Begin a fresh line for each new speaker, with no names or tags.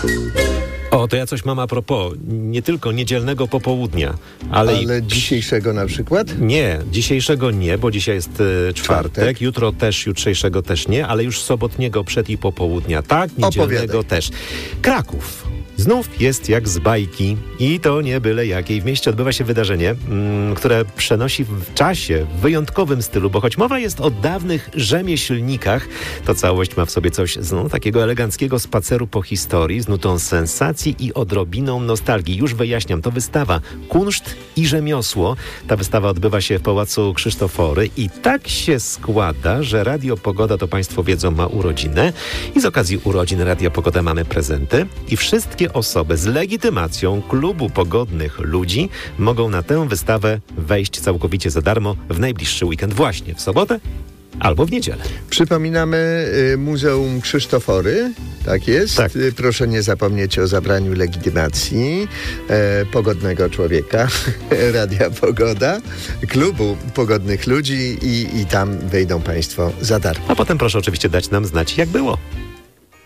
O, to ja coś mam a propos, nie tylko niedzielnego popołudnia, ale
dzisiejszego na przykład?
Nie, dzisiejszego nie, bo dzisiaj jest czwartek, jutro też, jutrzejszego też nie, ale już sobotniego przed i popołudnia tak, niedzielnego też. Kraków. Znów jest jak z bajki i to nie byle jakiej. W mieście odbywa się wydarzenie, które przenosi w czasie w wyjątkowym stylu, bo choć mowa jest o dawnych rzemieślnikach, to całość ma w sobie coś z takiego eleganckiego spaceru po historii, z nutą sensacji i odrobiną nostalgii. Już wyjaśniam, to wystawa Kunszt i Rzemiosło. Ta wystawa odbywa się w Pałacu Krzysztofory i tak się składa, że Radio Pogoda, to Państwo wiedzą, ma urodzinę i z okazji urodzin Radia Pogoda mamy prezenty i wszystkie osoby z legitymacją Klubu Pogodnych Ludzi mogą na tę wystawę wejść całkowicie za darmo w najbliższy weekend, właśnie w sobotę albo w niedzielę.
Przypominamy Muzeum Krzysztofory, tak jest. Tak. Proszę nie zapomnieć o zabraniu legitymacji pogodnego człowieka, Radia Pogoda, Klubu Pogodnych Ludzi i tam wejdą Państwo za darmo.
A potem proszę oczywiście dać nam znać, jak było.